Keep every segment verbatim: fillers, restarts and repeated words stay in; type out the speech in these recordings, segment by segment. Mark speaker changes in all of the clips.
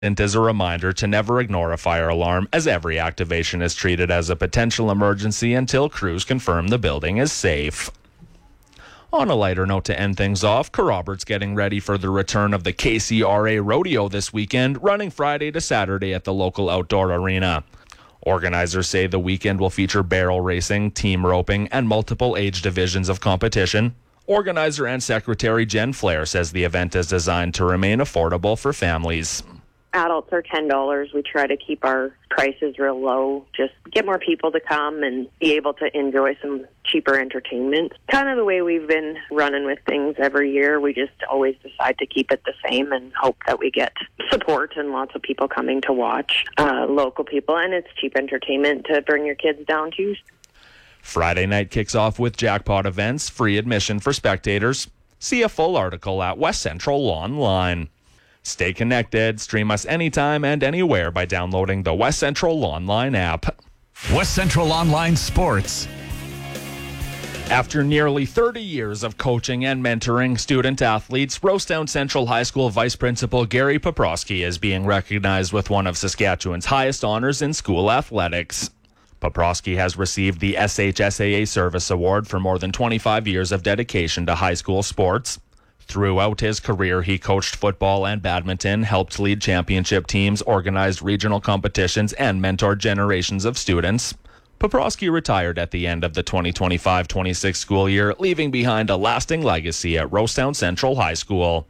Speaker 1: It is a reminder to never ignore a fire alarm, as every activation is treated as a potential emergency until crews confirm the building is safe. On a lighter note to end things off, Kerrobert's getting ready for the return of the K C R A Rodeo this weekend, running Friday to Saturday at the local outdoor arena. Organizers say the weekend will feature barrel racing, team roping, and multiple age divisions of competition. Organizer and Secretary Jen Flair says the event is designed to remain affordable for families.
Speaker 2: Adults are ten dollars. We try to keep our prices real low, just get more people to come and be able to enjoy some cheaper entertainment. Kind of the way we've been running with things every year. We just always decide to keep it the same and hope that we get support and lots of people coming to watch, uh, local people, and it's cheap entertainment to bring your kids down to.
Speaker 1: Friday night kicks off with jackpot events, free admission for spectators. See a full article at West Central Online. Stay connected. Stream us anytime and anywhere by downloading the West Central Online app.
Speaker 3: West Central Online Sports.
Speaker 1: After nearly thirty years of coaching and mentoring student athletes, Rosedown Central High School Vice Principal Gary Poprosky is being recognized with one of Saskatchewan's highest honors in school athletics. Poprosky has received the S H S A A Service Award for more than twenty-five years of dedication to high school sports. Throughout his career, he coached football and badminton, helped lead championship teams, organized regional competitions, and mentored generations of students. Poprosky retired at the end of the twenty twenty-five twenty-six school year, leaving behind a lasting legacy at Rosedown Central High School.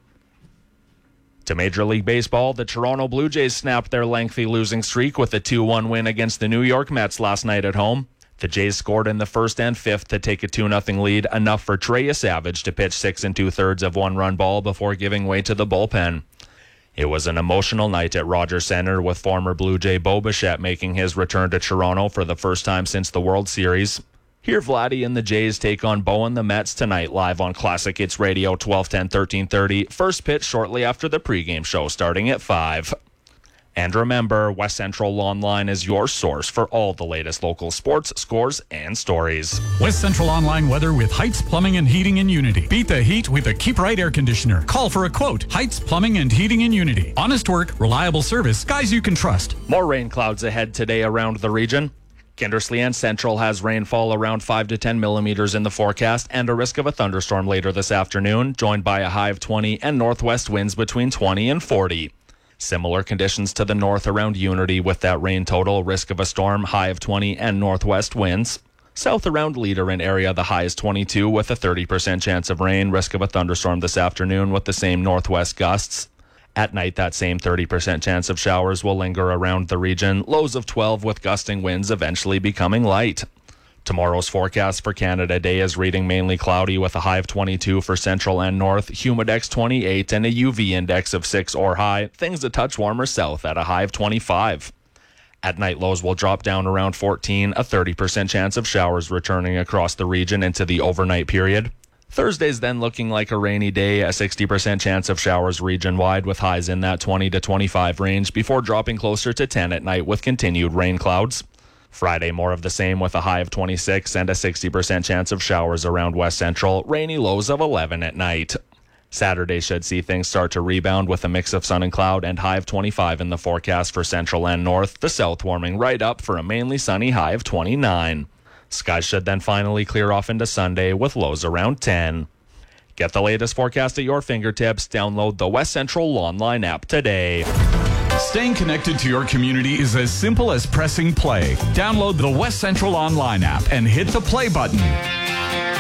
Speaker 1: To Major League Baseball, the Toronto Blue Jays snapped their lengthy losing streak with a two one win against the New York Mets last night at home. The Jays scored in the first and fifth to take a two nothing lead, enough for Trey Savage to pitch six and two-thirds of one-run ball before giving way to the bullpen. It was an emotional night at Rogers Centre, with former Blue Jay Bo Bichette making his return to Toronto for the first time since the World Series. Hear Vladdy and the Jays take on Bo and the Mets tonight, live on Classic Hits Radio, twelve ten, thirteen thirty. First pitch shortly after the pregame show, starting at five. And remember, West Central Online is your source for all the latest local sports, scores, and stories.
Speaker 3: West Central Online weather with Heights Plumbing and Heating in Unity. Beat the heat with a Keep Right air conditioner. Call for a quote. Heights Plumbing and Heating in Unity. Honest work, reliable service, guys you can trust.
Speaker 1: More rain clouds ahead today around the region. Kindersley and Central has rainfall around five to ten millimeters in the forecast, and a risk of a thunderstorm later this afternoon, joined by a high of twenty and northwest winds between twenty and forty. Similar conditions to the north around Unity with that rain total, risk of a storm, high of twenty and northwest winds. South around Leader area, the high is twenty-two with a thirty percent chance of rain, risk of a thunderstorm this afternoon with the same northwest gusts. At night, that same thirty percent chance of showers will linger around the region, lows of twelve with gusting winds eventually becoming light. Tomorrow's forecast for Canada Day is reading mainly cloudy with a high of twenty-two for central and north, humidex twenty-eight, and a U V index of six or high, things a touch warmer south at a high of twenty-five. At night, lows will drop down around fourteen, a thirty percent chance of showers returning across the region into the overnight period. Thursday's then looking like a rainy day, a sixty percent chance of showers region-wide with highs in that twenty to twenty-five range before dropping closer to ten at night with continued rain clouds. Friday, more of the same with a high of twenty-six and a sixty percent chance of showers around West Central, rainy lows of eleven at night. Saturday should see things start to rebound with a mix of sun and cloud and high of twenty-five in the forecast for Central and North, the South warming right up for a mainly sunny high of twenty-nine. Skies should then finally clear off into Sunday with lows around ten. Get the latest forecast at your fingertips. Download the West Central Online app today.
Speaker 3: Staying connected to your community is as simple as pressing play. Download the West Central Online app and hit the play button.